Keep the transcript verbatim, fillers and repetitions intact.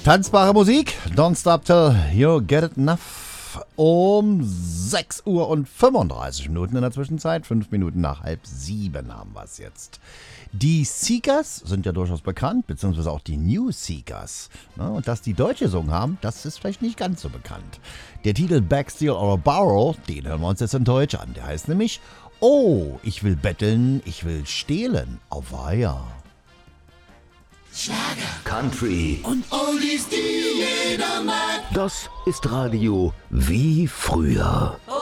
Tanzbare Musik, Don't Stop Till You Get It Enough. Um sechs Uhr und fünfunddreißig Minuten in der Zwischenzeit, fünf Minuten nach halb sieben haben wir es jetzt. Die Seekers sind ja durchaus bekannt, beziehungsweise auch die New Seekers. Und dass die Deutsche gesungen haben, das ist vielleicht nicht ganz so bekannt. Der Titel Beg, Steal or Borrow, den hören wir uns jetzt in Deutsch an. Der heißt nämlich Oh, ich will betteln, ich will stehlen, auweia. Schlager, Country und Oldies, die jeder mag. Das ist Radio wie früher.